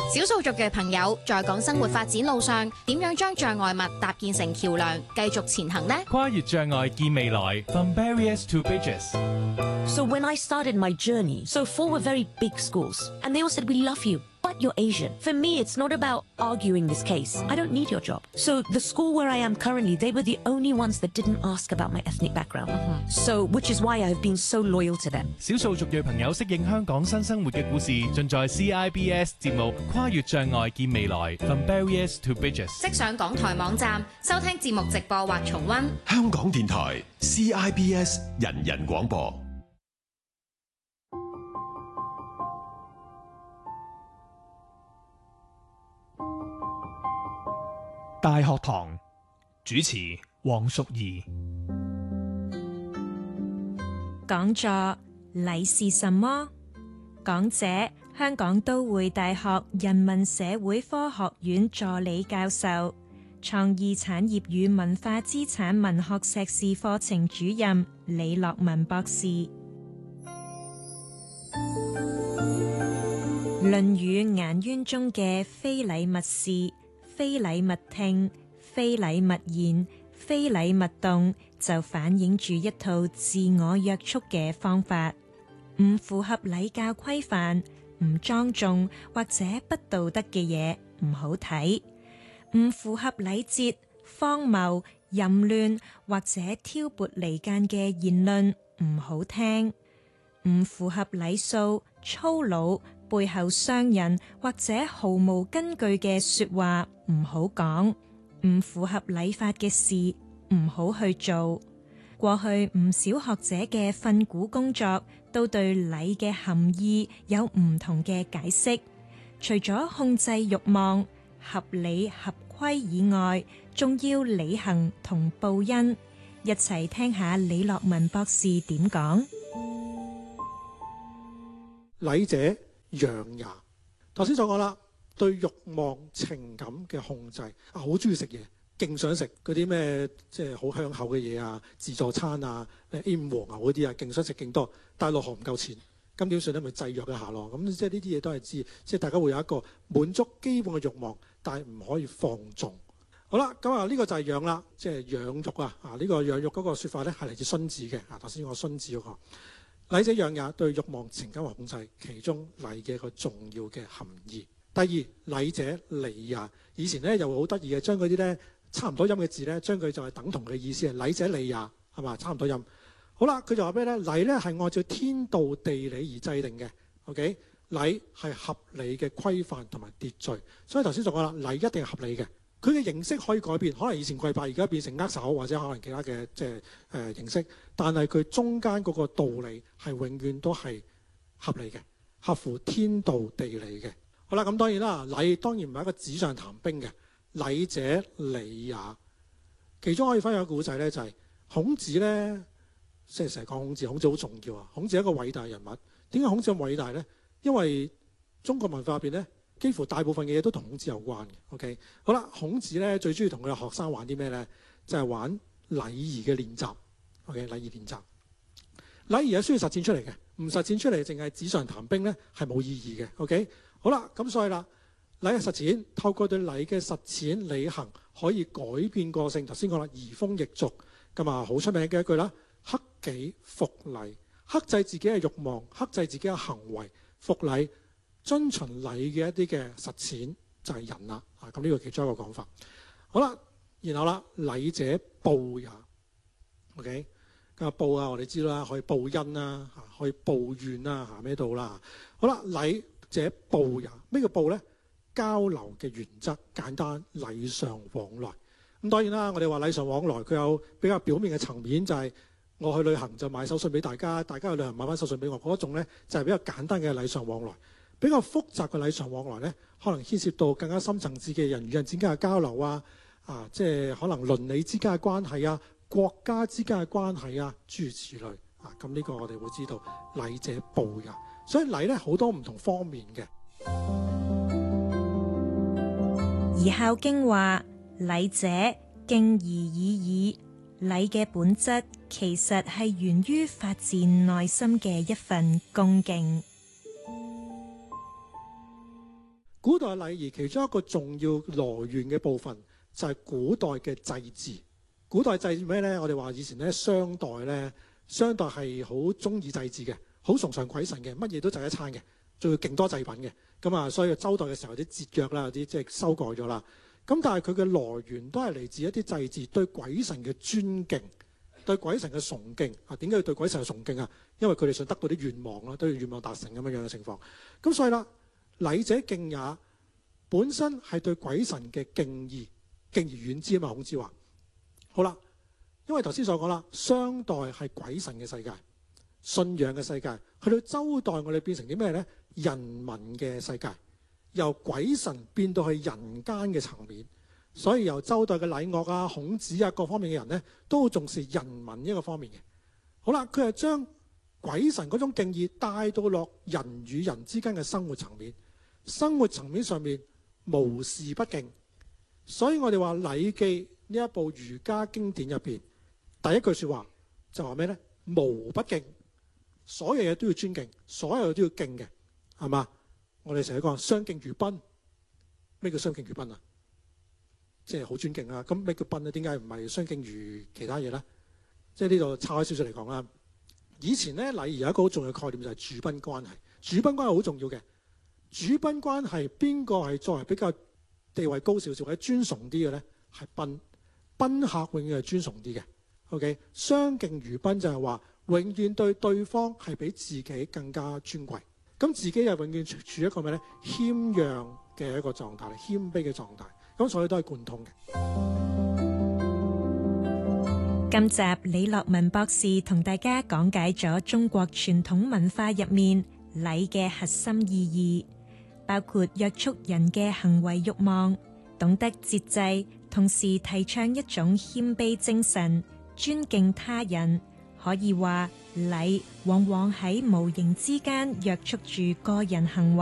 少數族裔朋友在港生活發展路上，點樣將障礙物搭建成橋梁，繼續前行呢？ 跨越障礙見未來 ，From Barriers to Bridges。 So when I started my journey, so 4 were very big schools, and they all said, "We love you, but you're Asian." For me, it's not about arguing this case. I don't need your job. So the school where I am currently, they were the only ones that didn't ask about my ethnic background. So, which is why I've been so loyal to them. 少數族裔朋友適應香港新生活嘅故事，盡在 CIBS 節目《跨越障礙見未來》，From Barriers to Bridges。 即上港台網站收聽節目直播或重溫。 香港電台 CIBS 人人廣播。 大學堂主持黃淑儀。 講座禮是什麼？講者香港都會大學人文社會科學院助理教授、創意產業與文化資產文學碩士課程主任李樂文博士。《論語顏淵》中嘅非禮勿視、非禮勿聽、非禮勿言、非禮勿動，就反映住一套自我約束嘅方法。唔符合禮教規範、唔莊重或者不道德嘅嘢唔好睇，唔符合禮節、荒謬、淫亂或者挑撥離間嘅言論唔好聽，唔符合禮數、粗魯、背後傷人或者毫無根據嘅說話唔好講，唔符合禮法嘅事唔好去做。過去唔少學者嘅訓詁工作都對禮嘅含義有唔同嘅解釋，除咗控制慾望、合理合規以外，仲要履行同報恩。一齊聽下李樂文博士點講。 禮者養也。頭先所講啦，對慾望情感嘅控制，好中意食嘢，勁想食嗰啲咩即係好香口嘅嘢啊，自助餐啊，A5 和牛嗰啲啊，勁想食勁多，但係落河唔夠錢，咁點算咧？咪制約一下咯。咁即係呢啲嘢都係知，即係大家會有一個滿足基本嘅慾望，但係唔可以放縱。好啦，咁啊呢個就係養啦，即係養育啊。呢個養育嗰個説法咧係嚟自荀子嘅。頭先我荀子嗰個。禮者養也，對慾望情感和控制，其中禮嘅一個重要嘅含義。第二，禮者利也。以前咧又好得意嘅，將嗰啲咧差唔多音嘅字咧，將佢就係等同嘅意思係禮者利也，係嘛？差唔多音。好啦，佢就話咩咧？禮咧係按照天道地理而制定嘅。OK， 禮係合理嘅規範同埋秩序。所以頭先就講啦，禮一定係合理嘅。佢嘅形式可以改變，可能以前跪拜，而家變成握手或者可能其他嘅即係形式。但係佢中間嗰個道理係永遠都係合理嘅，合乎天道地理嘅。好啦，咁當然啦，禮當然唔係一個紙上談兵嘅，禮者利也。其中可以分享一個故仔咧，就係孔子咧，即係成日講孔子，孔子好重要啊。孔子係一個偉大人物。點解孔子咁偉大咧？因為中國文化入邊咧，幾乎大部分嘅嘢都同孔子有關嘅。OK， 好啦，孔子咧最中意同佢嘅學生玩啲咩咧？就係玩禮儀嘅練習。OK， 禮儀練習，禮儀係需要實踐出嚟嘅，唔實踐出嚟淨係紙上談兵咧，係冇意義嘅。OK， 好啦，咁所以啦，禮嘅實踐，透過對禮嘅實踐履行，可以改變個性。頭先講啦，移風易俗，咁啊好出名嘅一句啦，克己復禮，克制自己嘅慾望，克制自己嘅行為，復禮，遵循禮嘅一啲嘅實踐就係仁啦。咁呢個其中一個講法。好啦，然後啦，禮者報也。OK。咁啊報啊，我哋知道啦，可以報恩啦，可以報怨啦，咩都好啦。好啦，禮者報也，咩叫報咧？交流嘅原則，簡單禮尚往來。咁當然啦，我哋話禮尚往來，佢有比較表面嘅層面，就係我去旅行就買手信俾大家，大家去旅行買翻手信俾我，嗰種咧就係比較簡單嘅禮尚往來。比較複雜嘅禮尚往來咧，可能牽涉到更加深層次嘅人與人之間嘅交流啊，即係可能鄰里之間嘅關係啊。國家之間嘅關係啊，諸如此類啊，咁呢個我哋會知道禮者報也。所以禮咧好多唔同方面嘅。 而《孝經》話：禮者敬而已矣。禮嘅本質其實係源於發自內心嘅一份恭敬。 古代禮儀其中一個重要來源嘅部分就係古代嘅祭祀。古代祭祀咩呢？我哋話以前咧商代係好中意祭祀嘅，好崇尚鬼神嘅，乜嘢都祭一餐嘅，仲要勁多祭品嘅。咁啊，所以周代嘅時候有啲節約啦，有啲即係修改咗啦。咁但係佢嘅來源都係嚟自一啲祭祀對鬼神嘅尊敬，對鬼神嘅崇敬。啊，點解要對鬼神嘅崇敬啊？因為佢哋想得到啲願望啦，都要願望達成咁樣樣嘅情況。咁所以啦，禮者敬也本身係對鬼神嘅敬意，敬而遠之啊嘛。孔子話：好啦，因為頭先所講啦，商代係鬼神嘅世界，信仰嘅世界，去到周代我哋變成啲咩呢？人民嘅世界，由鬼神變到去人間嘅層面。所以由周代嘅禮樂啊、孔子啊各方面嘅人呢，都好重視人民一個方面嘅。好啦，佢係將鬼神嗰種敬意帶到落人與人之間嘅生活層面。生活層面上面無事不敬，所以我哋話《禮記》呢一部儒家經典入邊，第一句説話就話咩呢？無不敬，所有嘢都要尊敬，所有嘢都要敬嘅，係嘛？我哋成日講相敬如賓，咩叫相敬如賓啊？即係好尊敬啊！咁咩叫賓咧？點解唔係相敬如其他嘢咧？即係呢度岔開少少嚟講啦。以前咧禮儀有一個好重要嘅概念就係主賓關係，主賓關係好重要嘅。主賓關係邊個係作為比較地位高少少或者尊崇啲嘅咧？係賓，賓客永遠係尊崇啲嘅。OK， 相敬如賓就係話永遠對對方係比自己更加尊貴，咁自己又永遠處於一個咩咧？謙讓嘅一個狀態，謙卑嘅狀態。咁所以都係貫通嘅。 今集李樂文博士同大家講解咗中國傳統文化入面禮嘅核心意義，包括約束人嘅行為慾望，懂得節制，同時提倡一種謙卑精神，尊敬他人。可以話禮往往喺無形之間約束住個人行為。